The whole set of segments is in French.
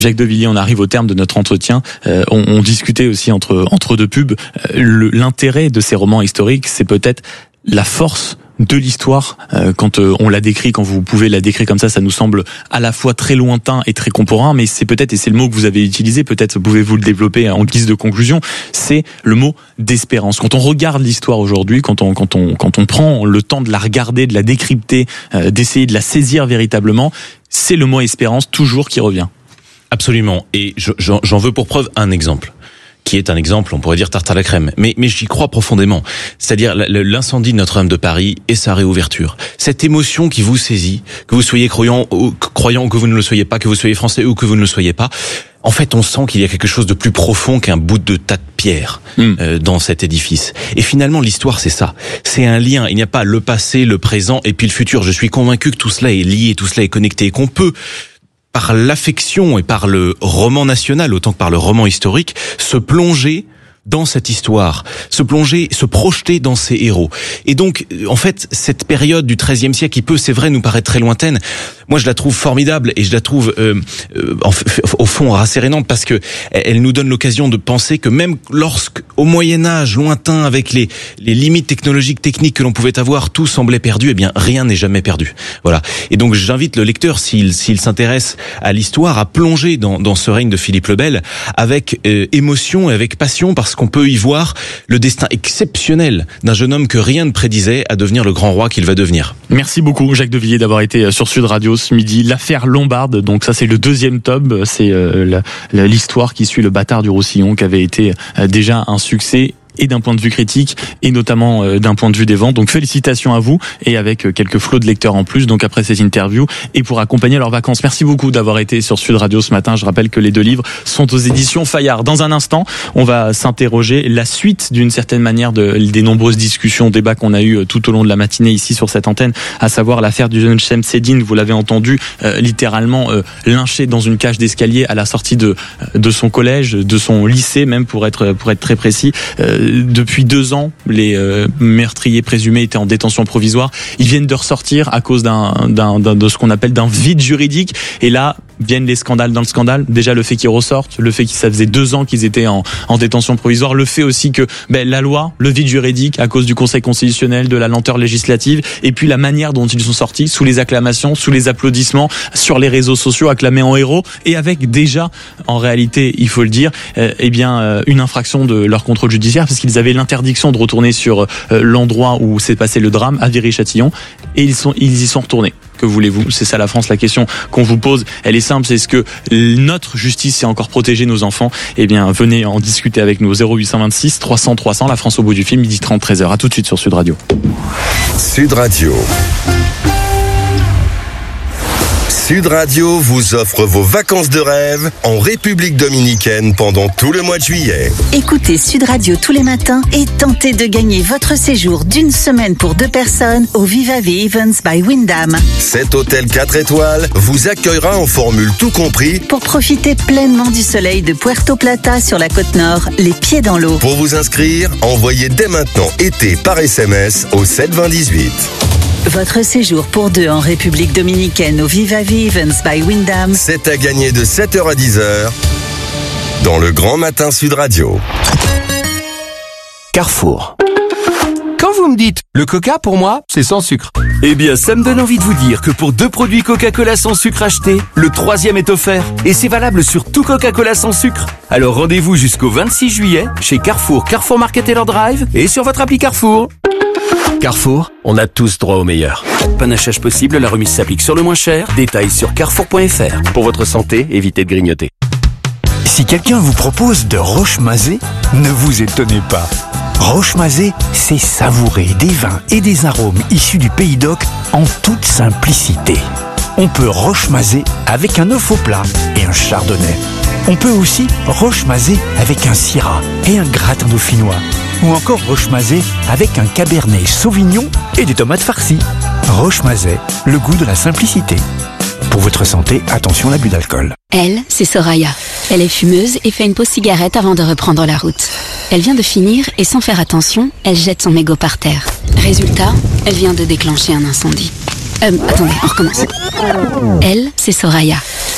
Jacques Devilliers, on arrive au terme de notre entretien. On discutait aussi entre deux pubs. L'intérêt de ces romans historiques, c'est peut-être la force de l'histoire. Quand on la décrit, quand vous pouvez la décrire comme ça nous semble à la fois très lointain et très contemporain, mais c'est peut-être, et c'est le mot que vous avez utilisé, peut-être pouvez-vous le développer en guise de conclusion, c'est le mot d'espérance. Quand on regarde l'histoire aujourd'hui, quand on prend le temps de la regarder, de la décrypter, d'essayer de la saisir véritablement, c'est le mot espérance toujours qui revient. Absolument. Et j'en veux pour preuve un exemple, qui est un exemple, on pourrait dire tarte à la crème, mais j'y crois profondément. C'est-à-dire l'incendie de Notre-Dame de Paris et sa réouverture. Cette émotion qui vous saisit, que vous soyez croyant ou que vous ne le soyez pas, que vous soyez français ou que vous ne le soyez pas. En fait, on sent qu'il y a quelque chose de plus profond qu'un bout de tas de pierres dans cet édifice. Et finalement, l'histoire, c'est ça. C'est un lien. Il n'y a pas le passé, le présent et puis le futur. Je suis convaincu que tout cela est lié, tout cela est connecté et qu'on peut, par l'affection et par le roman national autant que par le roman historique, se plonger dans cette histoire, se projeter dans ces héros. Et donc, en fait, cette période du XIIIe siècle qui peut, c'est vrai, nous paraître très lointaine, moi je la trouve formidable et je la trouve au fond rassérénante parce que elle nous donne l'occasion de penser que même lorsqu'au Moyen-Âge lointain, avec les limites technologiques, techniques que l'on pouvait avoir, tout semblait perdu, eh bien rien n'est jamais perdu. Voilà. Et donc j'invite le lecteur, s'il s'intéresse à l'histoire, à plonger dans ce règne de Philippe le Bel avec émotion et avec passion, parce qu'on peut y voir le destin exceptionnel d'un jeune homme que rien ne prédisait à devenir le grand roi qu'il va devenir. Merci beaucoup Jacques Devilliers d'avoir été sur Sud Radio ce midi. L'affaire Lombarde, donc ça c'est le deuxième tome, c'est l'histoire qui suit le bâtard du Roussillon, qui avait été déjà un succès, et d'un point de vue critique et notamment d'un point de vue des ventes. Donc félicitations à vous, et avec quelques flots de lecteurs en plus, donc après ces interviews et pour accompagner leurs vacances. Merci beaucoup d'avoir été sur Sud Radio ce matin. Je rappelle que les 2 livres sont aux éditions Fayard. Dans un instant, on va s'interroger la suite d'une certaine manière des nombreuses discussions, débats qu'on a eu tout au long de la matinée ici sur cette antenne, à savoir l'affaire du jeune Chemseddine. Vous l'avez entendu, littéralement lynché dans une cage d'escalier à la sortie de son collège, de son lycée même pour être très précis. Depuis 2 ans, les meurtriers présumés étaient en détention provisoire. Ils viennent de ressortir à cause de ce qu'on appelle d'un vide juridique. Et là, viennent les scandales dans le scandale. Déjà le fait qu'ils ressortent, le fait que ça faisait 2 ans qu'ils étaient en détention provisoire, le fait aussi que la loi, le vide juridique à cause du Conseil constitutionnel, de la lenteur législative, et puis la manière dont ils sont sortis, sous les acclamations, sous les applaudissements, sur les réseaux sociaux, acclamés en héros, et avec déjà, en réalité, il faut le dire, une infraction de leur contrôle judiciaire, parce qu'ils avaient l'interdiction de retourner sur l'endroit où s'est passé le drame, à Viry-Châtillon, et ils y sont retournés. Que voulez-vous? C'est ça la France, la question qu'on vous pose. Elle est simple, c'est est-ce que notre justice sait encore protéger nos enfants? Eh bien, venez en discuter avec nous. 0826 300 300, la France au bout du film, 12h30, 13h. À tout de suite sur Sud Radio. Sud Radio. Sud Radio vous offre vos vacances de rêve en République Dominicaine pendant tout le mois de juillet. Écoutez Sud Radio tous les matins et tentez de gagner votre séjour d'1 semaine pour 2 personnes au Viva Ve Events by Wyndham. Cet hôtel 4 étoiles vous accueillera en formule tout compris pour profiter pleinement du soleil de Puerto Plata sur la côte nord, les pieds dans l'eau. Pour vous inscrire, envoyez dès maintenant été par SMS au 72018. Votre séjour pour 2 en République Dominicaine au Viva Ve Events by Wyndham. C'est à gagner de 7h à 10h dans le Grand Matin Sud Radio. Carrefour. Quand vous me dites le coca pour moi, c'est sans sucre. Eh bien, ça me donne envie de vous dire que pour 2 produits Coca-Cola sans sucre achetés, le 3e est offert. Et c'est valable sur tout Coca-Cola sans sucre. Alors rendez-vous jusqu'au 26 juillet chez Carrefour, Carrefour Market Taylor Drive et sur votre appli Carrefour. Carrefour, on a tous droit au meilleur. Panachage possible, la remise s'applique sur le moins cher. Détails sur carrefour.fr. Pour votre santé, évitez de grignoter. Si quelqu'un vous propose de roche-mazé, ne vous étonnez pas. Roche-mazé, c'est savourer des vins et des arômes issus du Pays d'Oc en toute simplicité. On peut roche-mazé avec un œuf au plat et un chardonnay. On peut aussi roche-mazé avec un syrah et un gratin dauphinois. Ou encore roche-mazé avec un cabernet sauvignon et des tomates farcies. Roche-mazé, le goût de la simplicité. Pour votre santé, attention à l'abus d'alcool. Elle, c'est Soraya. Elle est fumeuse et fait une pause cigarette avant de reprendre la route. Elle vient de finir et sans faire attention, elle jette son mégot par terre. Résultat, elle vient de déclencher un incendie. Attendez, on recommence. Elle, c'est Soraya.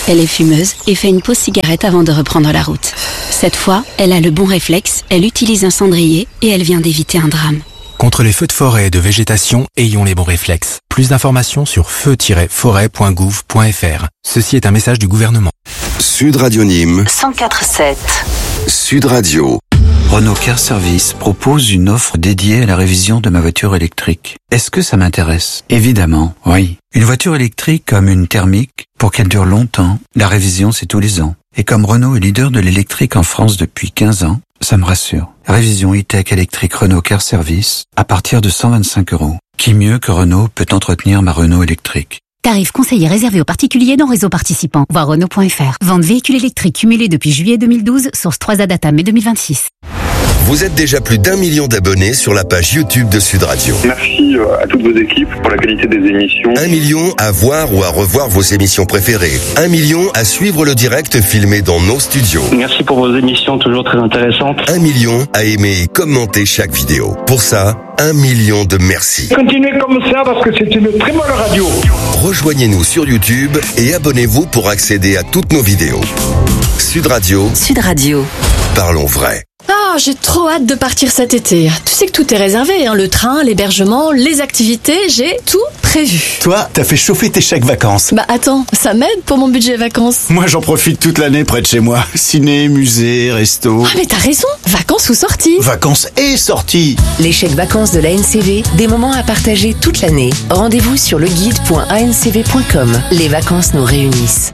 Elle est fumeuse et fait une pause cigarette avant de reprendre la route. Cette fois, elle a le bon réflexe, elle utilise un cendrier et elle vient d'éviter un drame. Contre les feux de forêt et de végétation, ayons les bons réflexes. Plus d'informations sur feu-forêt.gouv.fr. Ceci est un message du gouvernement. Sud Radio Nîmes 104.7. Sud Radio. Renault Car Service propose une offre dédiée à la révision de ma voiture électrique. Est-ce que ça m'intéresse? Évidemment, oui. Une voiture électrique comme une thermique, pour qu'elle dure longtemps, la révision c'est tous les ans. Et comme Renault est leader de l'électrique en France depuis 15 ans, ça me rassure. Révision e-tech électrique Renault Car Service à partir de 125 €. Qui mieux que Renault peut entretenir ma Renault électrique? Tarif conseillé réservé aux particuliers dans réseau participant. Voir Renault.fr. Vente véhicule électrique cumulé depuis juillet 2012, source 3A Data mai 2026. Vous êtes déjà plus d'1 million d'abonnés sur la page YouTube de Sud Radio. Merci à toutes vos équipes pour la qualité des émissions. 1 million à voir ou à revoir vos émissions préférées. 1 million à suivre le direct filmé dans nos studios. Merci pour vos émissions toujours très intéressantes. 1 million à aimer et commenter chaque vidéo. Pour ça, 1 million de merci. Continuez comme ça parce que c'est une très bonne radio. Rejoignez-nous sur YouTube et abonnez-vous pour accéder à toutes nos vidéos. Sud Radio. Sud Radio. Parlons vrai. Ah, j'ai trop hâte de partir cet été. Tu sais que tout est réservé, hein, le train, l'hébergement, les activités, j'ai tout prévu. Toi, t'as fait chauffer tes chèques vacances. Bah attends, ça m'aide pour mon budget vacances. Moi, j'en profite toute l'année près de chez moi. Ciné, musée, resto. Ah mais t'as raison, vacances ou sorties. Vacances et sorties. Les chèques vacances de l'ANCV, des moments à partager toute l'année. Rendez-vous sur leguide.ancv.com. Les vacances nous réunissent.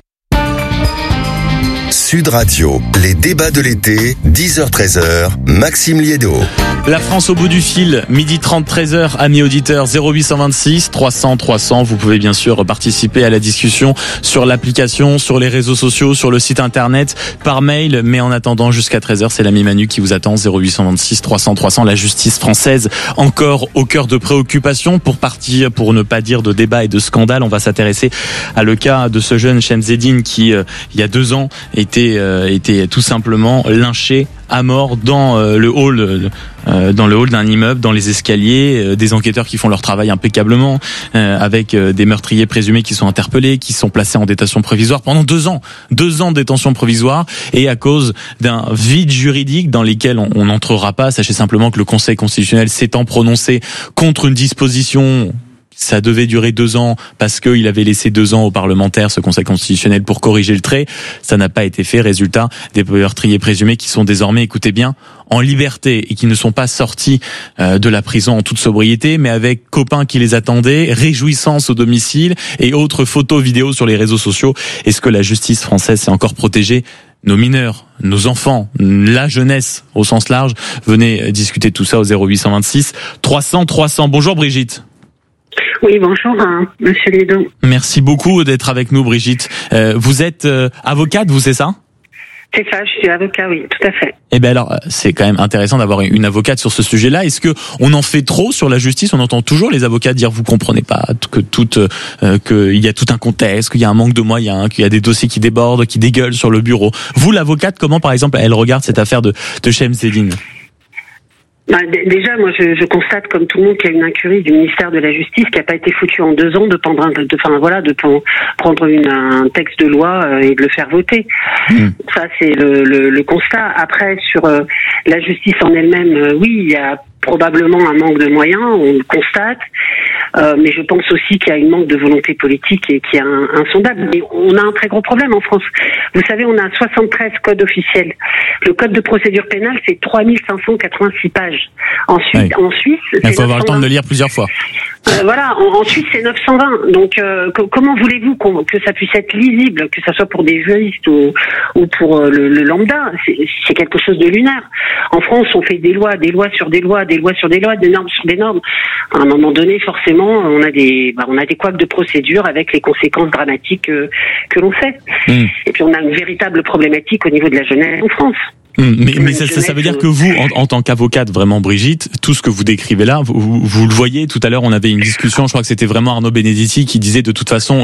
Sud Radio, les débats de l'été, 10h-13h, Maxime Liédo. La France au bout du fil, 12h30, 13h, amis auditeurs, 0826 300 300. Vous pouvez bien sûr participer à la discussion sur l'application, sur les réseaux sociaux, sur le site internet, par mail. Mais en attendant, jusqu'à 13h, c'est l'ami Manu qui vous attend, 0826 300 300. La justice française, encore au cœur de préoccupations. Pour ne pas dire de débat et de scandale, on va s'intéresser à le cas de ce jeune Shemseddine qui, il y a 2 ans, était tout simplement lynché à mort dans le hall d'un immeuble, dans les escaliers, des enquêteurs qui font leur travail impeccablement, avec des meurtriers présumés qui sont interpellés, qui sont placés en détention provisoire pendant 2 ans. 2 ans de détention provisoire, et à cause d'un vide juridique dans lequel on n'entrera pas. Sachez simplement que le Conseil constitutionnel s'étant prononcé contre une disposition. Ça devait durer 2 ans parce qu'il avait laissé 2 ans aux parlementaires, ce Conseil constitutionnel, pour corriger le trait. Ça n'a pas été fait. Résultat, des meurtriers présumés qui sont désormais, écoutez bien, en liberté et qui ne sont pas sortis de la prison en toute sobriété, mais avec copains qui les attendaient, réjouissance au domicile et autres photos, vidéos sur les réseaux sociaux. Est-ce que la justice française s'est encore protégée ? Nos mineurs, nos enfants, la jeunesse au sens large? Venez discuter tout ça au 0826 300 300. Bonjour Brigitte. Oui, bonjour, monsieur Liédo. Merci beaucoup d'être avec nous, Brigitte. Vous êtes avocate, vous, c'est ça ? C'est ça, je suis avocat, oui, tout à fait. Eh ben alors, c'est quand même intéressant d'avoir une avocate sur ce sujet-là. Est-ce que on en fait trop sur la justice ? On entend toujours les avocats dire vous comprenez pas qu'il y a tout un contexte, qu'il y a un manque de moyens, qu'il y a des dossiers qui débordent, qui dégueulent sur le bureau. Vous, l'avocate, comment par exemple elle regarde cette affaire de Shemseddine ? Déjà, moi, je constate, comme tout le monde, qu'il y a une incurie du ministère de la Justice qui n'a pas été foutue en 2 ans de prendre un texte de loi et de le faire voter. Ça, c'est le constat. Après, sur la justice en elle-même, oui, il y a probablement un manque de moyens, on le constate, mais je pense aussi qu'il y a un manque de volonté politique et qui est insondable. Mais on a un très gros problème en France. Vous savez, on a 73 codes officiels. Le code de procédure pénale, c'est 3586 pages. Ensuite, en Suisse, c'est il faut avoir le temps de le lire plusieurs fois. Voilà, en Suisse, c'est 920. Donc, comment voulez-vous que ça puisse être lisible, que ça soit pour des juristes ou pour le lambda? C'est quelque chose de lunaire. En France, on fait des lois sur des lois, des normes sur des normes. À un moment donné, forcément, on a des couacs de procédure avec les conséquences dramatiques que l'on sait. Et puis, on a une véritable problématique au niveau de la jeunesse en France. Mais ça veut dire que vous, en tant qu'avocate, vraiment Brigitte, tout ce que vous décrivez là, vous le voyez. Tout à l'heure, on avait une discussion, je crois que c'était vraiment Arnaud Benedetti qui disait de toute façon,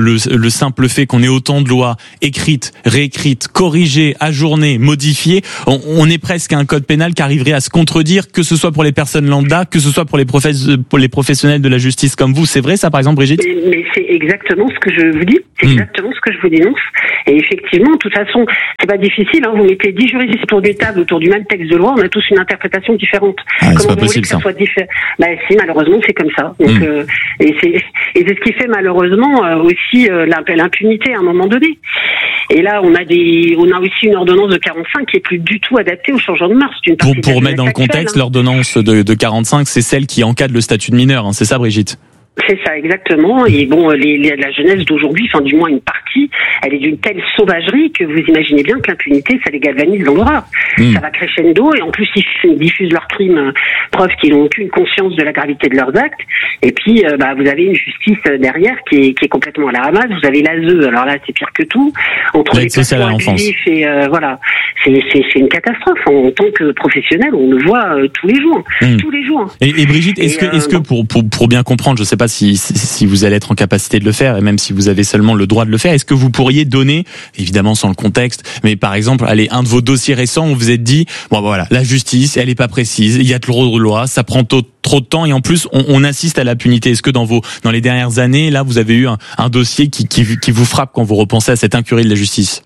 le simple fait qu'on ait autant de lois écrites, réécrites, corrigées, ajournées, modifiées, on est presque à un code pénal qui arriverait à se contredire, que ce soit pour les personnes lambda, que ce soit pour les professionnels de la justice comme vous. C'est vrai ça, par exemple, Brigitte? Mais c'est exactement ce que je vous dis, c'est exactement ce que je vous dénonce. Et effectivement, de toute façon, c'est pas difficile, hein, vous mettez 10 juristes autour d'une table, autour du même texte de loi, on a tous une interprétation différente. Comment vous voulez que ça soit différent? Si, malheureusement, c'est comme ça. Donc, et c'est ce qui fait malheureusement aussi l'impunité à un moment donné. Et là, on a aussi une ordonnance de 45 qui est plus du tout adaptée au changement de mœurs. Pour remettre dans le contexte, l'ordonnance de 45, c'est celle qui encadre le statut de mineur, hein, c'est ça, Brigitte? C'est ça, exactement. Et bon, la jeunesse d'aujourd'hui, enfin du moins une partie, elle est d'une telle sauvagerie que vous imaginez bien que l'impunité, ça les galvanise dans l'horreur. Ça va crescendo, et en plus ils diffusent leurs crimes, preuve qu'ils n'ont aucune conscience de la gravité de leurs actes. Et puis, vous avez une justice derrière qui est complètement à la ramasse. Vous avez l'ASE, alors là c'est pire que tout. Entre les placements abusifs et voilà, c'est une catastrophe. En tant que professionnel, on le voit tous les jours, tous les jours. Et Brigitte, est-ce que pour bien comprendre, je sais pas si vous allez être en capacité de le faire, et même si vous avez seulement le droit de le faire, est-ce que vous pourriez donner, évidemment sans le contexte, mais par exemple, un de vos dossiers récents où vous êtes dit, bon voilà, la justice, elle est pas précise, il y a trop de lois, ça prend trop de temps, et en plus, on assiste à l'impunité. Est-ce que dans les dernières années, là, vous avez eu un dossier qui vous frappe quand vous repensez à cette incurie de la justice?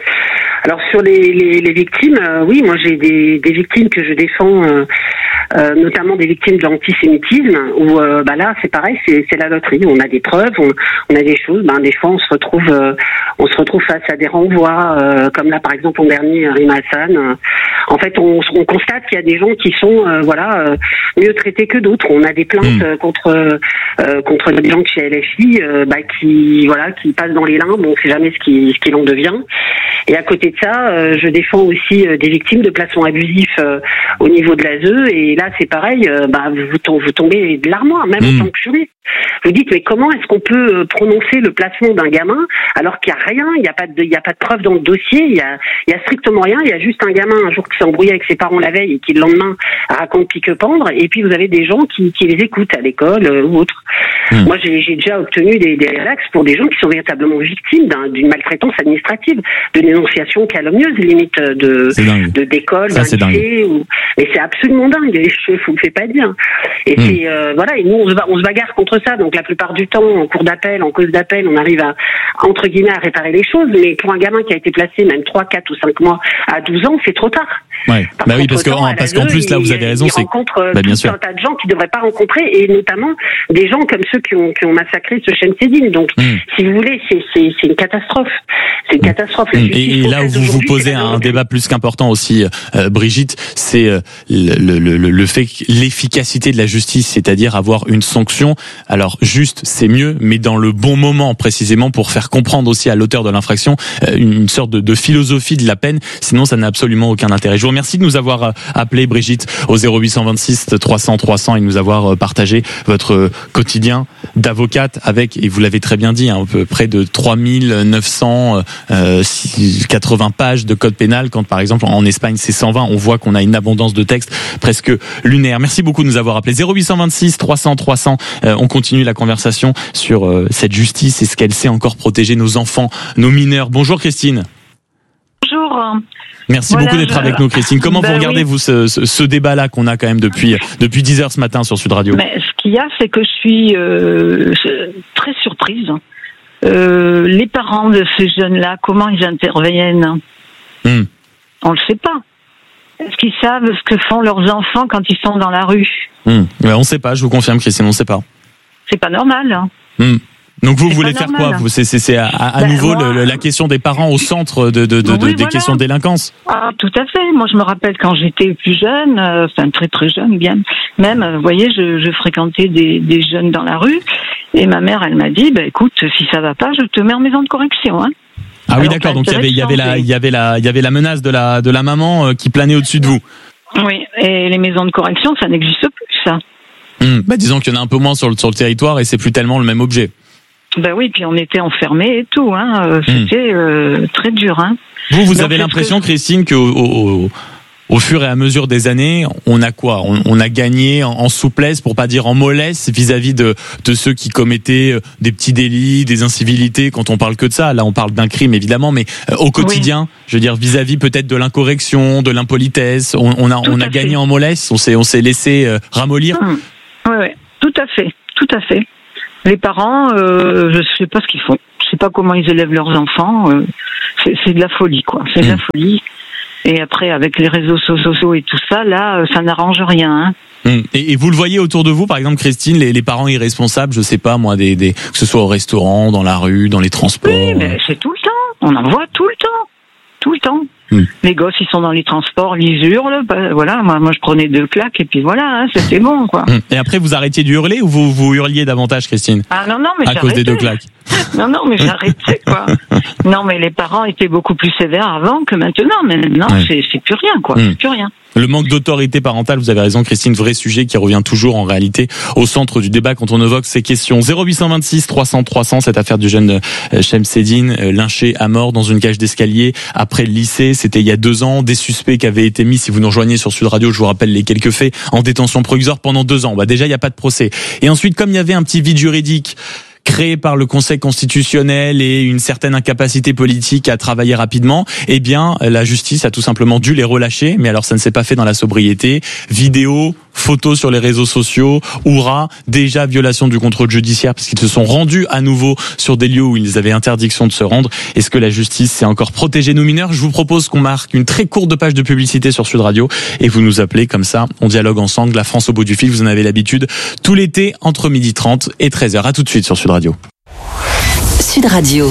Alors sur les victimes, oui, moi j'ai des victimes que je défends, notamment des victimes de l'antisémitisme, où là c'est pareil, c'est la loterie. On a des preuves, on a des choses. Des fois on se retrouve face à des renvois, comme là par exemple en dernier Rima Hassan. En fait, on constate qu'il y a des gens qui sont mieux traités que d'autres. On a des plaintes contre des gens de chez LFI qui passent dans les limbes. On ne sait jamais ce qu'il en devient. Et à côté de ça, je défends aussi des victimes de placements abusifs au niveau de l'ASE. Et là, c'est pareil, vous tombez de l'armoire, même en tant que juriste. Vous dites, mais comment est-ce qu'on peut prononcer le placement d'un gamin alors qu'il n'y a rien, il n'y a pas de preuve dans le dossier, il y a strictement rien, il y a juste un gamin un jour qui s'est embrouillé avec ses parents la veille et qui le lendemain raconte pique-pendre, et puis vous avez des gens qui les écoutent à l'école ou autre. Moi, j'ai déjà obtenu des relax pour des gens qui sont véritablement victimes d'une maltraitance administrative, de dénonciation calomnieuse, limite d'école, d'un lycée. Mais c'est absolument dingue, je vous le fais pas dire. Et c'est et nous on se bagarre contre ça. Donc la plupart du temps, en cours d'appel, en cause d'appel, on arrive à entre guillemets à réparer les choses. Mais pour un gamin qui a été placé même 3, 4 ou 5 mois à 12 ans, c'est trop tard. Ouais. Parce qu'en plus là vous avez raison, c'est bien sûr un tas de gens qui devraient pas rencontrer, et notamment des gens comme ceux qui ont massacré ce Chemseddine. Donc si vous voulez, c'est une catastrophe. C'est une catastrophe. Et là où vous posez un débat plus qu'important aussi, Brigitte, c'est le fait que l'efficacité de la justice, c'est-à-dire avoir une sanction, alors juste c'est mieux, mais dans le bon moment précisément, pour faire comprendre aussi à l'auteur de l'infraction une sorte de philosophie de la peine, sinon ça n'a absolument aucun intérêt. Je vous remercie de nous avoir appelé, Brigitte, au 0826 300 300 et de nous avoir partagé votre quotidien d'avocate avec, et vous l'avez très bien dit, près de 3980 pages de code pénal, quand par exemple en Espagne c'est 120, on voit qu'on a une abondance de textes presque lunaire. Merci beaucoup de nous avoir appelés. 0826 300 300. On continue la conversation sur cette justice et ce qu'elle sait encore protéger nos enfants, nos mineurs. Bonjour Christine. Bonjour. Merci beaucoup d'être avec nous, Christine. Comment vous regardez vous ce débat-là qu'on a quand même depuis 10 heures ce matin sur Sud Radio? Mais ce qu'il y a, c'est que je suis très surprise. Les parents de ces jeunes-là, comment ils interviennent? On le sait pas. Est-ce qu'ils savent ce que font leurs enfants quand ils sont dans la rue? On ne sait pas, je vous confirme, Christine, on ne sait pas. C'est pas normal. Donc vous voulez faire quoi? C'est à nouveau la question des parents au centre des questions de délinquance. Ah, tout à fait. Moi, je me rappelle quand j'étais plus jeune, très très jeune, bien même. Vous voyez, je fréquentais des jeunes dans la rue, et ma mère, elle m'a dit, écoute, si ça va pas, je te mets en maison de correction. Ah oui, d'accord. Donc il y avait la menace de la maman qui planait au-dessus de vous. Oui, et les maisons de correction, ça n'existe plus, ça. Disons qu'il y en a un peu moins sur le territoire, et c'est plus tellement le même objet. Oui, puis on était enfermés et tout, c'était très dur. Vous avez l'impression, Christine, au fur et à mesure des années, on a quoi ? On a gagné en souplesse, pour pas dire en mollesse, vis-à-vis de ceux qui commettaient des petits délits, des incivilités. Quand on parle que de ça, là on parle d'un crime évidemment, mais au quotidien, je veux dire vis-à-vis peut-être de l'incorrection, de l'impolitesse, on a gagné en mollesse, on s'est laissé ramollir. Oui, tout à fait. Les parents, je sais pas ce qu'ils font, je sais pas comment ils élèvent leurs enfants. C'est de la folie, quoi. C'est de la folie. Et après, avec les réseaux sociaux et tout ça, là, ça n'arrange rien. Et vous le voyez autour de vous, par exemple, Christine, les parents irresponsables, je sais pas moi, que ce soit au restaurant, dans la rue, dans les transports. Oui, mais c'est tout le temps. On en voit tout le temps. Les gosses, ils sont dans les transports, ils hurlent. Voilà, moi, je prenais 2 claques et puis voilà, c'était bon, quoi. Et après, vous arrêtiez de hurler ou vous hurliez davantage, Christine ? Ah non, mais à cause des 2 claques. Non, mais j'arrêtais, quoi. Non, mais les parents étaient beaucoup plus sévères avant que maintenant. Mais maintenant, c'est plus rien, quoi. C'est plus rien. Le manque d'autorité parentale, vous avez raison, Christine, vrai sujet qui revient toujours en réalité au centre du débat quand on évoque ces questions. 0826 300 300, cette affaire du jeune Shemseddine, lynché à mort dans une cage d'escalier après le lycée, c'était il y a 2 ans. Des suspects qui avaient été mis, si vous nous rejoignez sur Sud Radio, je vous rappelle les quelques faits, en détention provisoire pendant 2 ans. Déjà, il n'y a pas de procès. Et ensuite, comme il y avait un petit vide juridique créé par le Conseil constitutionnel et une certaine incapacité politique à travailler rapidement, eh bien, la justice a tout simplement dû les relâcher. Mais alors, ça ne s'est pas fait dans la sobriété. Vidéos, photos sur les réseaux sociaux, hurrah, déjà violation du contrôle judiciaire parce qu'ils se sont rendus à nouveau sur des lieux où ils avaient interdiction de se rendre. Est-ce que la justice sait encore protéger nos mineurs ? Je vous propose qu'on marque une très courte page de publicité sur Sud Radio et vous nous appelez comme ça, on dialogue ensemble. La France au bout du fil, vous en avez l'habitude, tout l'été entre 12h30 et 13h. À tout de suite sur Sud Radio. Sud Radio.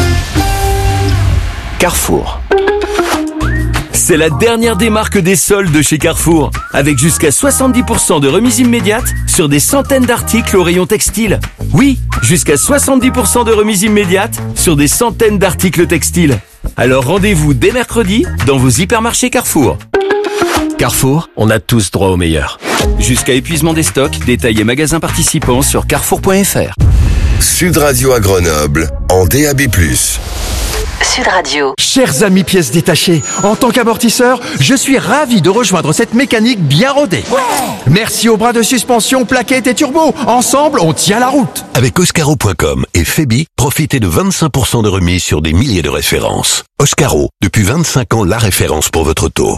Carrefour. C'est la dernière des marques des soldes de chez Carrefour, avec jusqu'à 70% de remise immédiate sur des centaines d'articles au rayon textile. Oui, jusqu'à 70% de remise immédiate sur des centaines d'articles textiles. Alors rendez-vous dès mercredi dans vos hypermarchés Carrefour. Carrefour, on a tous droit au meilleur. Jusqu'à épuisement des stocks, détails et magasins participants sur carrefour.fr. Sud Radio à Grenoble, en DAB+. Sud Radio. Chers amis pièces détachées, en tant qu'amortisseur, je suis ravi de rejoindre cette mécanique bien rodée. Ouais. Merci aux bras de suspension, plaquettes et turbo. Ensemble, on tient la route. Avec Oscaro.com et Febi, profitez de 25% de remise sur des milliers de références. Oscaro, depuis 25 ans, la référence pour votre auto.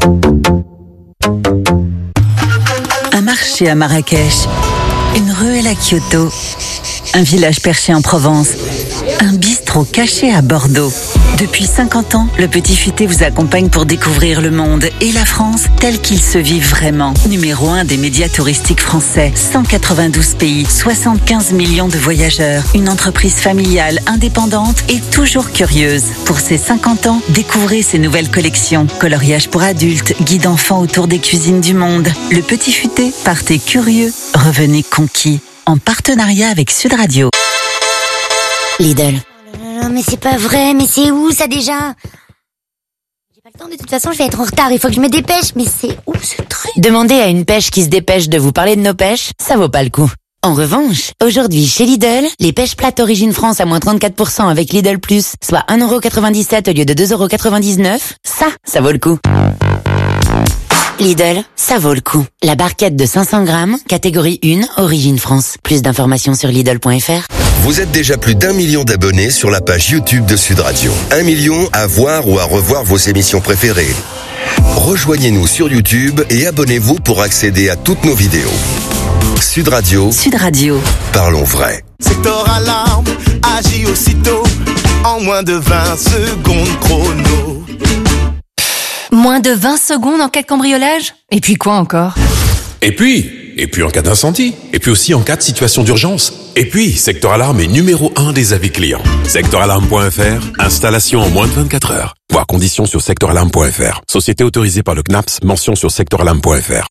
Un marché à Marrakech, une ruelle à Kyoto, un village perché en Provence, un bistrot caché à Bordeaux. Depuis 50 ans, le Petit Futé vous accompagne pour découvrir le monde et la France tel qu'il se vit vraiment. Numéro 1 des médias touristiques français, 192 pays, 75 millions de voyageurs, une entreprise familiale, indépendante et toujours curieuse. Pour ses 50 ans, découvrez ses nouvelles collections. Coloriage pour adultes, guide enfants autour des cuisines du monde. Le Petit Futé, partez curieux, revenez conquis. En partenariat avec Sud Radio. Lidl. Non, mais c'est pas vrai, mais c'est où ça déjà ? J'ai pas le temps, de toute façon je vais être en retard, il faut que je me dépêche, mais c'est où ce truc ? Demandez à une pêche qui se dépêche de vous parler de nos pêches, ça vaut pas le coup. En revanche, aujourd'hui chez Lidl, les pêches plates Origine France à moins 34% avec Lidl+, soit 1,97€ au lieu de 2,99€, ça vaut le coup. Lidl, ça vaut le coup. La barquette de 500 grammes, catégorie 1, Origine France. Plus d'informations sur Lidl.fr. Vous êtes déjà plus d'1 million d'abonnés sur la page YouTube de Sud Radio. 1 million à voir ou à revoir vos émissions préférées. Rejoignez-nous sur YouTube et abonnez-vous pour accéder à toutes nos vidéos. Sud Radio. Sud Radio. Parlons vrai. Secteur alarme, agit aussitôt, en moins de 20 secondes chrono. Moins de 20 secondes en cas de cambriolage ? Et puis quoi encore ? Et puis en cas d'incendie. Et puis aussi en cas de situation d'urgence. Et puis, Secteur Alarme est numéro 1 des avis clients. Secteuralarme.fr, installation en moins de 24 heures. Voir conditions sur secteuralarme.fr. Société autorisée par le CNAPS, mention sur secteuralarme.fr.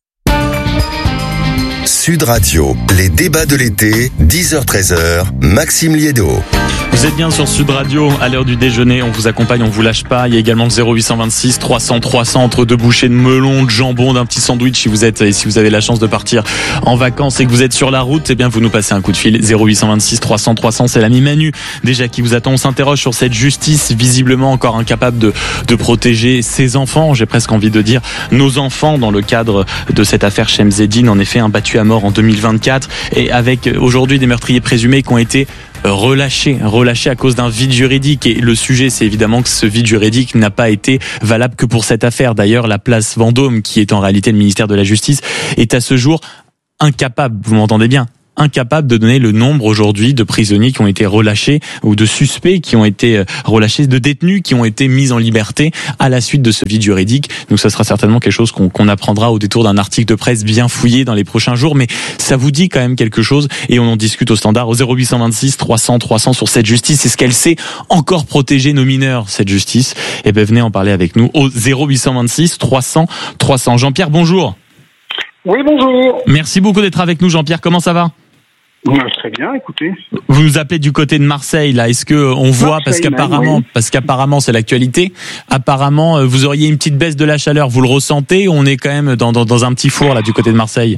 Sud Radio, les débats de l'été, 10h-13h, Maxime Liédo. Vous êtes bien sur Sud Radio, à l'heure du déjeuner, on vous accompagne, on vous lâche pas. Il y a également le 0826 300 300 entre deux bouchées de melon, de jambon, d'un petit sandwich si vous avez la chance de partir en vacances et que vous êtes sur la route, eh bien vous nous passez un coup de fil. 0826 300 300, c'est l'ami Manu déjà qui vous attend. On s'interroge sur cette justice visiblement encore incapable de protéger ses enfants, j'ai presque envie de dire nos enfants, dans le cadre de cette affaire Shemseddine, en effet un battu à mort en 2024 et avec aujourd'hui des meurtriers présumés qui ont été relâché à cause d'un vide juridique. Et le sujet, c'est évidemment que ce vide juridique n'a pas été valable que pour cette affaire. D'ailleurs, la place Vendôme, qui est en réalité le ministère de la Justice, est à ce jour incapable, vous m'entendez bien, incapable de donner le nombre aujourd'hui de prisonniers qui ont été relâchés ou de suspects qui ont été relâchés, de détenus qui ont été mis en liberté à la suite de ce vide juridique. Donc ça sera certainement quelque chose qu'on apprendra au détour d'un article de presse bien fouillé dans les prochains jours, mais ça vous dit quand même quelque chose et on en discute au standard au 0826 300 300 sur cette justice. Est-ce qu'elle sait encore protéger nos mineurs, cette justice? Eh ben venez en parler avec nous au 0826 300 300. Jean-Pierre, bonjour. Oui, bonjour. Merci beaucoup d'être avec nous, Jean-Pierre. Comment ça va? Très bien, écoutez. Vous nous appelez du côté de Marseille, là. Est-ce que on voit, parce qu'apparemment c'est l'actualité, apparemment vous auriez une petite baisse de la chaleur, vous le ressentez? On est quand même dans un petit four là du côté de Marseille.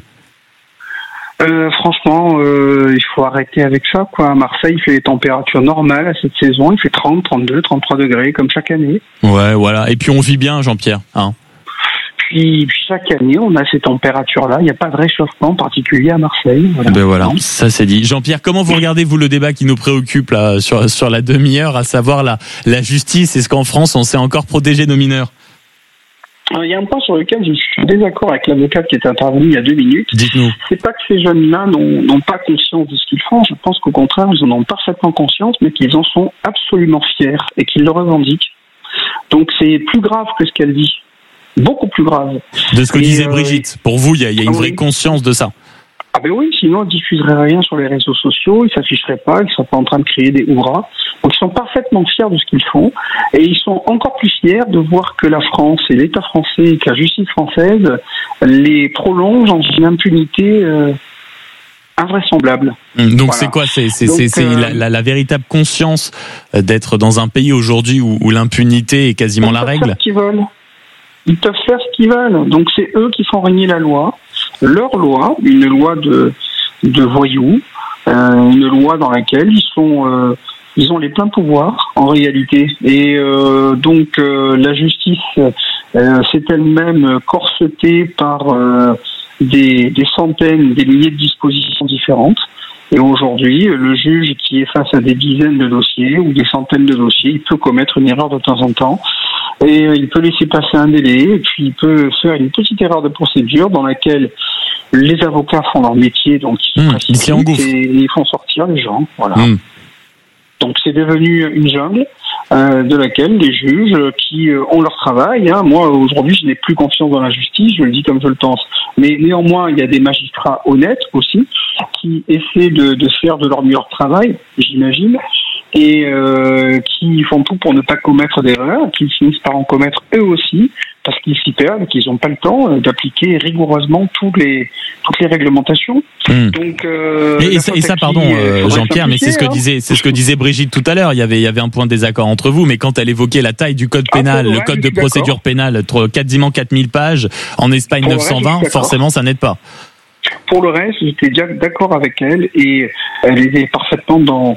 Franchement, il faut arrêter avec ça, quoi. À Marseille, il fait les températures normales à cette saison. Il fait 30, 32, 33 degrés comme chaque année. Ouais, voilà. Et puis on vit bien, Jean-Pierre. Hein. Puis chaque année, on a ces températures-là. Il n'y a pas de réchauffement particulier à Marseille. Voilà. Ben voilà, ça c'est dit. Jean-Pierre, comment vous regardez vous le débat qui nous préoccupe là sur la demi-heure, à savoir la justice? Est-ce qu'en France, on sait encore protéger nos mineurs? Il y a un point sur lequel je suis désaccord avec l'avocate qui est intervenue il y a 2 minutes. Dites-nous. C'est pas que ces jeunes-là n'ont pas conscience de ce qu'ils font. Je pense qu'au contraire, ils en ont parfaitement conscience, mais qu'ils en sont absolument fiers et qu'ils le revendiquent. Donc c'est plus grave que ce qu'elle dit. Beaucoup plus grave. De ce que disait Brigitte. Pour vous, il y a une vraie conscience de ça. Ah ben oui, sinon ils diffuseraient rien sur les réseaux sociaux, ils s'afficheraient pas, ils sont pas en train de créer des hurrahs. Donc ils sont parfaitement fiers de ce qu'ils font et ils sont encore plus fiers de voir que la France et l'État français et que la justice française les prolongent dans une impunité invraisemblable. Donc voilà. C'est quoi? C'est la véritable conscience d'être dans un pays aujourd'hui où l'impunité est quasiment la règle. Ils peuvent faire ce qu'ils veulent. Donc c'est eux qui font régner la loi, leur loi, une loi de voyous, une loi dans laquelle ils ont les pleins pouvoirs en réalité. Et donc la justice s'est elle-même corsetée par des centaines, des milliers de dispositions différentes. Et aujourd'hui, le juge qui est face à des dizaines de dossiers ou des centaines de dossiers, il peut commettre une erreur de temps en temps. Et il peut laisser passer un délai, et puis il peut faire une petite erreur de procédure dans laquelle les avocats font leur métier, donc ils ils font sortir les gens. Voilà. Donc c'est devenu une jungle de laquelle les juges qui ont leur travail. Moi aujourd'hui je n'ai plus confiance dans la justice, je le dis comme je le pense. Mais néanmoins il y a des magistrats honnêtes aussi qui essaient de faire de leur meilleur travail, j'imagine. Et qui font tout pour ne pas commettre d'erreurs, qui finissent par en commettre eux aussi, parce qu'ils s'y perdent, qu'ils n'ont pas le temps d'appliquer rigoureusement toutes les réglementations. Donc, et ça, pardon, Jean-Pierre, mais c'est ce que disait Brigitte tout à l'heure. Il y avait un point de désaccord entre vous, mais quand elle évoquait la taille du code pénal, le code de procédure pénale, quasiment 4000 pages, en Espagne 920, forcément, ça n'aide pas. Pour le reste, j'étais déjà d'accord avec elle, et elle était parfaitement dans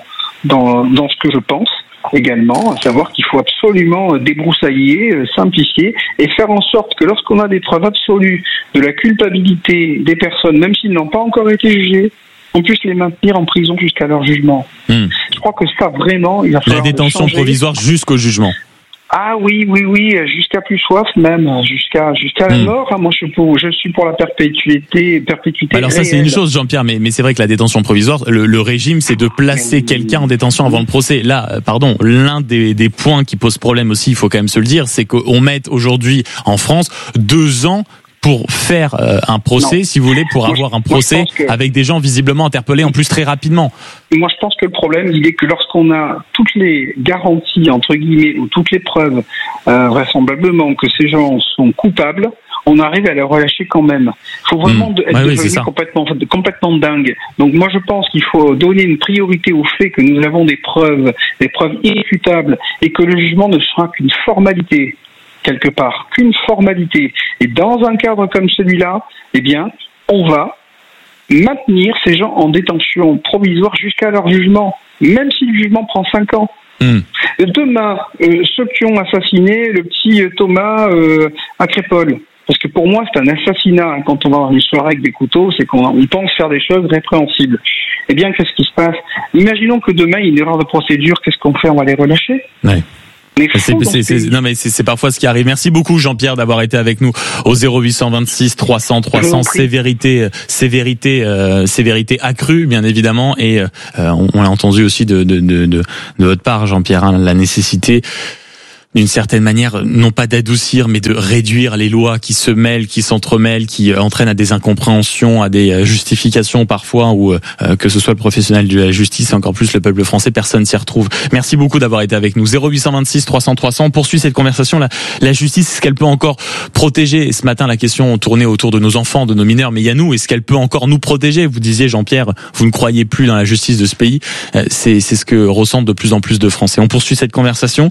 ce que je pense également, à savoir qu'il faut absolument débroussailler, simplifier et faire en sorte que lorsqu'on a des preuves absolues de la culpabilité des personnes, même s'ils n'ont pas encore été jugés, on puisse les maintenir en prison jusqu'à leur jugement. Je crois que ça vraiment, il va falloir la détention provisoire jusqu'au jugement. Ah oui, jusqu'à plus soif même, jusqu'à la mort. Moi, je suis pour la perpétuité. Alors ça, c'est une chose, Jean-Pierre, mais c'est vrai que la détention provisoire, le régime, c'est de placer quelqu'un en détention avant le procès. Là, l'un des points qui pose problème aussi, il faut quand même se le dire, c'est qu'on met aujourd'hui en France 2 ans pour faire un procès, si vous voulez, pour avoir un procès avec des gens visiblement interpellés en plus très rapidement. Moi, je pense que le problème, il est que lorsqu'on a toutes les garanties, entre guillemets, ou toutes les preuves, vraisemblablement, que ces gens sont coupables, on arrive à les relâcher quand même. Il faut vraiment être devenu complètement dingue. Donc moi je pense qu'il faut donner une priorité au fait que nous avons des preuves irréfutables, et que le jugement ne sera qu'une formalité quelque part, qu'une formalité. Et dans un cadre comme celui-là, eh bien, on va maintenir ces gens en détention provisoire jusqu'à leur jugement, même si le jugement prend 5 ans. Demain, ceux qui ont assassiné le petit Thomas à Crépol, parce que pour moi c'est un assassinat, quand on va dans une soirée avec des couteaux, c'est qu'on pense faire des choses répréhensibles. Eh bien, qu'est-ce qui se passe? Imaginons que demain il y a une erreur de procédure, qu'est-ce qu'on fait? On va les relâcher? C'est parfois ce qui arrive. Merci beaucoup Jean-Pierre d'avoir été avec nous au 0826 300 300. Sévérité accrue bien évidemment, et on l'a entendu aussi de votre part Jean-Pierre, la nécessité d'une certaine manière, non pas d'adoucir, mais de réduire les lois qui se mêlent, qui s'entremêlent, qui entraînent à des incompréhensions, à des justifications parfois, ou que ce soit le professionnel de la justice et encore plus le peuple français, personne s'y retrouve. Merci beaucoup d'avoir été avec nous. 0826 300 300. On poursuit cette conversation. La justice, est-ce qu'elle peut encore protéger? Et ce matin, la question tournait autour de nos enfants, de nos mineurs, mais il y a nous. Est-ce qu'elle peut encore nous protéger? Vous disiez, Jean-Pierre, vous ne croyez plus dans la justice de ce pays. C'est ce que ressentent de plus en plus de Français. On poursuit cette conversation.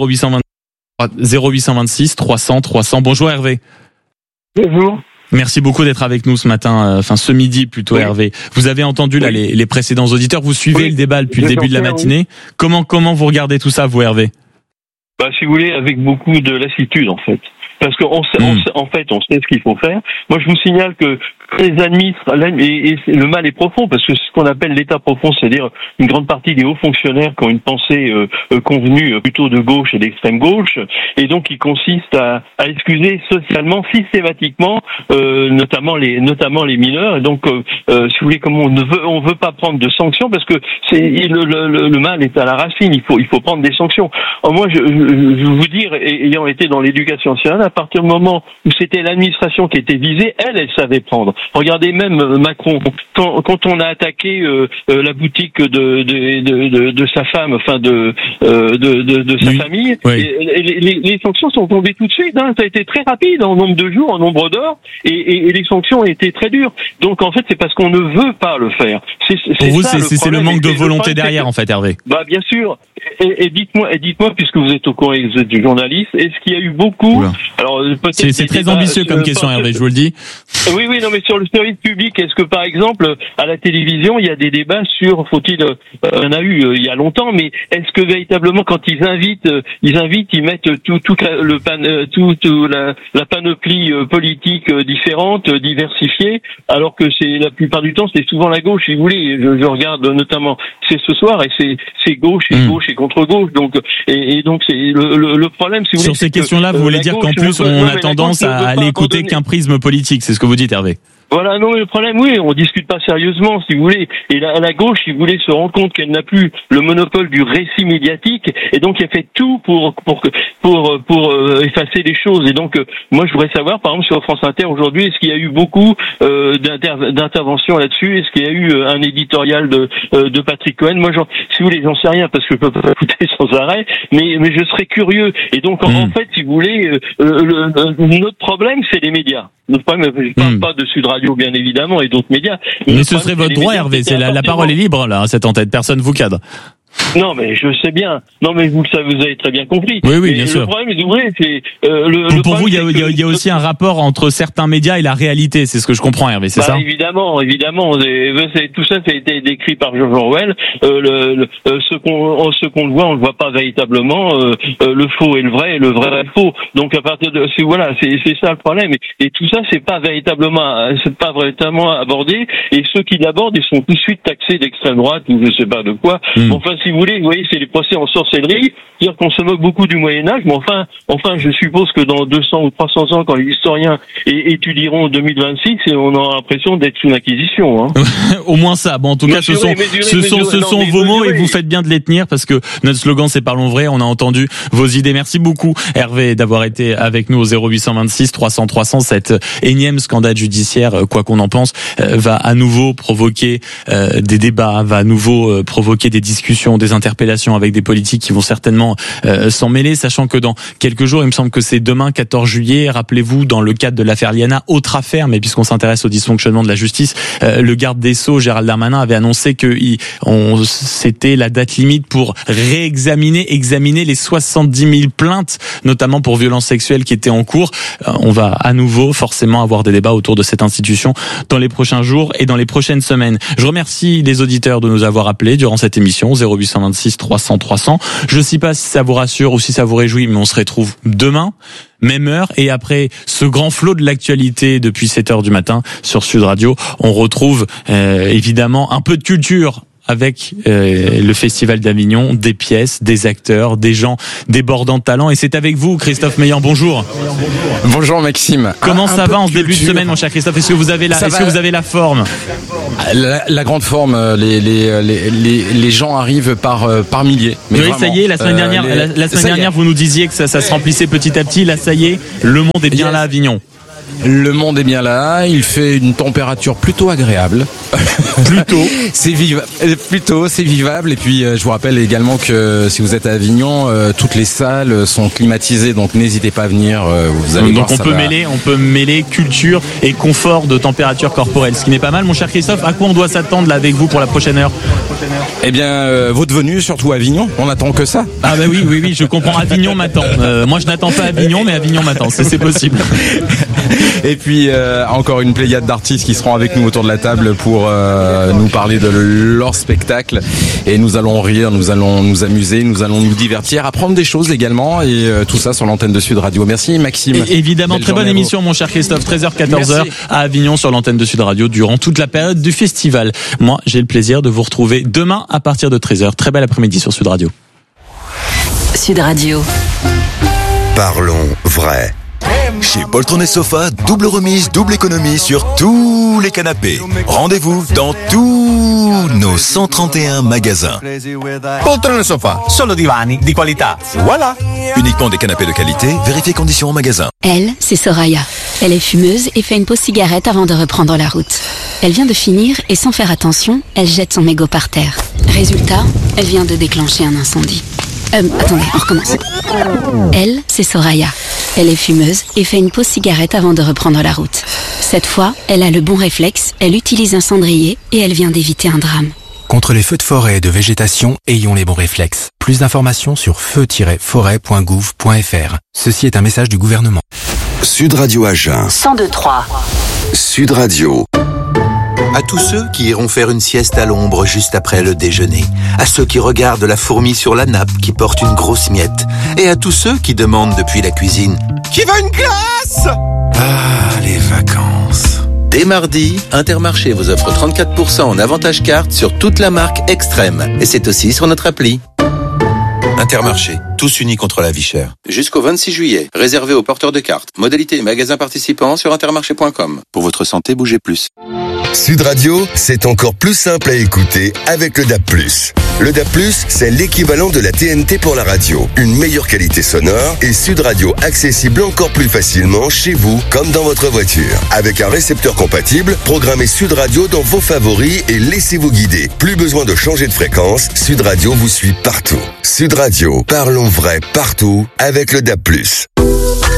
0826 300 300. Bonjour Hervé. Bonjour. Merci beaucoup d'être avec nous ce matin, ce midi plutôt, oui. Hervé. Vous avez entendu là les précédents auditeurs, vous suivez le débat depuis le début de la matinée. Oui. Comment vous regardez tout ça, vous Hervé? Si vous voulez, avec beaucoup de lassitude en fait. Parce qu'on sait, en fait, on sait ce qu'il faut faire. Moi, je vous signale que les administres, et le mal est profond, parce que ce qu'on appelle l'état profond, c'est-à-dire une grande partie des hauts fonctionnaires qui ont une pensée convenue plutôt de gauche et d'extrême gauche, et donc qui consiste à excuser socialement, systématiquement, notamment les mineurs. Et donc, si vous voulez, comme on veut pas prendre de sanctions, parce que le mal est à la racine. Il faut prendre des sanctions. Alors moi, je vais vous dire, ayant été dans l'éducation nationale, à partir du moment où c'était l'administration qui était visée, elle savait prendre. Regardez même Macron, quand on a attaqué la boutique de sa femme, enfin de sa famille, oui. Les sanctions sont tombées tout de suite. Ça a été très rapide en nombre de jours, en nombre d'heures, et les sanctions ont été très dures. Donc en fait, c'est parce qu'on ne veut pas le faire. Pour vous, c'est le manque de volonté derrière, en fait, Hervé. Bien sûr. Et dites-moi, puisque vous êtes au courant, vous êtes du journaliste, est-ce qu'il y a eu beaucoup? Alors c'est très ambitieux comme question, Hervé, je vous le dis. Oui, non, mais sur le service public, est-ce que par exemple à la télévision il y a des débats sur il y en a eu il y a longtemps, mais est-ce que véritablement quand ils mettent toute la panoplie politique différente, diversifiée, alors que la plupart du temps c'est souvent la gauche, si vous voulez. Je regarde notamment, c'est ce soir, et c'est gauche et gauche et contre gauche, donc c'est le problème, si vous voulez. Sur ces questions-là, vous voulez dire qu'en plus on a tendance à aller écouter qu'un prisme politique, c'est ce que vous dites, Hervé? Voilà, non, mais le problème, oui, on discute pas sérieusement, si vous voulez. Et la gauche, si vous voulez, se rend compte qu'elle n'a plus le monopole du récit médiatique, et donc elle fait tout pour effacer les choses. Et donc, moi, je voudrais savoir, par exemple, sur France Inter aujourd'hui, est-ce qu'il y a eu beaucoup d'interventions là-dessus? Est-ce qu'il y a eu un éditorial de Patrick Cohen? Moi, si vous voulez, j'en sais rien parce que je peux pas écouter sans arrêt, mais je serais curieux. Et donc, en fait, si vous voulez, notre problème, c'est les médias. Notre problème, je parle pas de Sud Radio, bien évidemment, et d'autres médias. Mais ce serait votre droit, Hervé. C'est la parole est libre, là, cette antenne. Personne vous cadre. Non, mais je sais bien. Non, mais vous le savez, vous avez très bien compris. Oui, bien sûr. Le problème, c'est pour vous, il y a aussi un rapport entre certains médias et la réalité. C'est ce que je comprends, Hervé. C'est ça? Évidemment. Tout ça, ça a été décrit par George Orwell. Ce qu'on le voit, on le voit pas véritablement. Le faux est le vrai, et le vrai est le faux. Donc à partir de, c'est ça le problème. Et tout ça, c'est pas véritablement abordé. Et ceux qui l'abordent, ils sont tout de suite taxés d'extrême droite ou je sais pas de quoi. Enfin, si vous voulez, vous voyez, c'est les procès en sorcellerie, dire qu'on se moque beaucoup du Moyen-Âge, mais enfin, je suppose que dans 200 ou 300 ans, quand les historiens étudieront 2026, on aura l'impression d'être sous l'inquisition, hein. Au moins ça. Bon, en tout cas, ce sont vos mots, et vous faites bien de les tenir, parce que notre slogan, c'est Parlons vrai. On a entendu vos idées. Merci beaucoup, Hervé, d'avoir été avec nous au 0826 300 300. Cet énième scandale judiciaire, quoi qu'on en pense, va à nouveau provoquer des débats, va à nouveau provoquer des discussions, des interpellations avec des politiques qui vont certainement évidemment s'en mêler, sachant que dans quelques jours, il me semble que c'est demain 14 juillet, rappelez-vous, dans le cadre de l'affaire Liana, autre affaire, mais puisqu'on s'intéresse au dysfonctionnement de la justice, le garde des Sceaux, Gérald Darmanin, avait annoncé que c'était la date limite pour examiner les 70 000 plaintes, notamment pour violences sexuelles qui étaient en cours. On va à nouveau forcément avoir des débats autour de cette institution dans les prochains jours et dans les prochaines semaines. Je remercie les auditeurs de nous avoir appelés durant cette émission, 0826 300 300. Je sais pas si ça vous rassure ou si ça vous réjouit, mais on se retrouve demain, même heure, et après ce grand flot de l'actualité depuis 7h du matin sur Sud Radio, on retrouve évidemment un peu de culture avec le Festival d'Avignon, des pièces, des acteurs, des gens débordants de talent. Et c'est avec vous, Christophe Meillan. Bonjour. Bonjour Maxime. Comment ça va en ce début de semaine, mon cher Christophe? Est-ce que vous avez la forme? La grande forme. Les gens arrivent par milliers. Mais oui, vraiment, ça y est. La semaine dernière, vous nous disiez que ça se remplissait petit à petit. Là, ça y est, le monde est bien là à Avignon. Le monde est bien là, il fait une température plutôt agréable. C'est vivable. Et puis je vous rappelle également que si vous êtes à Avignon, toutes les salles sont climatisées, donc n'hésitez pas à venir. Vous allez voir, on peut mêler culture et confort de température corporelle, ce qui n'est pas mal, mon cher Christophe. À quoi on doit s'attendre là avec vous pour la prochaine heure? Eh bien, votre venue, surtout à Avignon. On n'attend que ça. Ah bah oui, je comprends. Avignon m'attend. Moi, je n'attends pas Avignon, mais Avignon m'attend. C'est possible. Et puis encore une pléiade d'artistes qui seront avec nous autour de la table pour nous parler de leur spectacle. Et nous allons rire, nous allons nous amuser, nous allons nous divertir, apprendre des choses également. Et tout ça sur l'antenne de Sud Radio. Merci Maxime. Et évidemment, belle très bonne émission, mon cher Christophe. 13h, 14h à Avignon sur l'antenne de Sud Radio durant toute la période du festival. Moi, j'ai le plaisir de vous retrouver demain à partir de 13h. Très bel après-midi sur Sud Radio. Sud Radio. Parlons vrai. Chez Poltron et Sofa, double remise, double économie sur tous les canapés. Rendez-vous dans tous nos 131 magasins. Poltron et Sofa, solo divani di qualità. Voilà. Uniquement des canapés de qualité, vérifiez conditions en magasin. Elle, c'est Soraya. Elle est fumeuse et fait une pause cigarette avant de reprendre la route. Elle vient de finir et sans faire attention, elle jette son mégot par terre. Résultat, elle vient de déclencher un incendie. Attendez, on recommence. Elle, c'est Soraya. Elle est fumeuse et fait une pause cigarette avant de reprendre la route. Cette fois, elle a le bon réflexe, elle utilise un cendrier et elle vient d'éviter un drame. Contre les feux de forêt et de végétation, ayons les bons réflexes. Plus d'informations sur feu-forêt.gouv.fr. Ceci est un message du gouvernement. Sud Radio Agen. 102.3. Sud Radio. À tous ceux qui iront faire une sieste à l'ombre juste après le déjeuner, à ceux qui regardent la fourmi sur la nappe qui porte une grosse miette, et à tous ceux qui demandent depuis la cuisine « Qui veut une glace ?» Ah, les vacances. Dès mardi, Intermarché vous offre 34% en avantage carte sur toute la marque Extrême, et c'est aussi sur notre appli. Intermarché, tous unis contre la vie chère. Jusqu'au 26 juillet, réservé aux porteurs de cartes. Modalités et magasins participants sur intermarché.com. Pour votre santé, bougez plus. Sud Radio, c'est encore plus simple à écouter avec le DAB+. Le DAB+, c'est l'équivalent de la TNT pour la radio. Une meilleure qualité sonore et Sud Radio accessible encore plus facilement chez vous comme dans votre voiture. Avec un récepteur compatible, programmez Sud Radio dans vos favoris et laissez-vous guider. Plus besoin de changer de fréquence, Sud Radio vous suit partout. Sud Radio, parlons vrai partout avec le DAB+.